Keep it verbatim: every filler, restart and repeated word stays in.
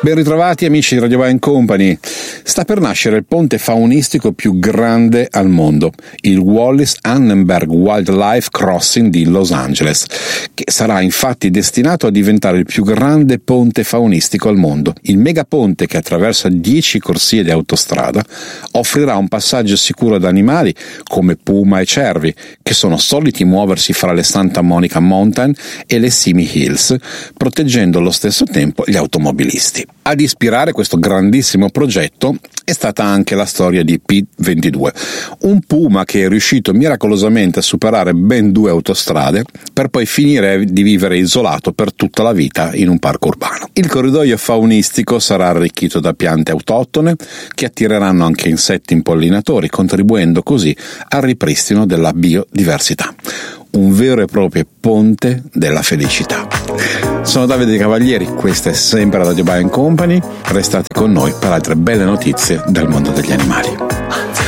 Ben ritrovati amici di Radio Bike Company. Sta per nascere il ponte faunistico più grande al mondo, il Wallis-Annenberg Wildlife Crossing di Los Angeles, che sarà infatti destinato a diventare il più grande ponte faunistico al mondo. Il megaponte, che attraversa dieci corsie di autostrada, offrirà un passaggio sicuro ad animali come puma e cervi, che sono soliti muoversi fra le Santa Monica Mountain e le Simi Hills, proteggendo allo stesso tempo gli automobilisti. Ad ispirare questo grandissimo progetto è stata anche la storia di Pete ventidue, un puma che è riuscito miracolosamente a superare ben due autostrade per poi finire di vivere isolato per tutta la vita in un parco urbano. Il corridoio faunistico sarà arricchito da piante autoctone che attireranno anche insetti impollinatori, contribuendo così al ripristino della biodiversità. Un vero e proprio ponte della felicità. Sono Davide Cavalieri, questa è sempre Radio Bike Company. Restate con noi per altre belle notizie dal mondo degli animali.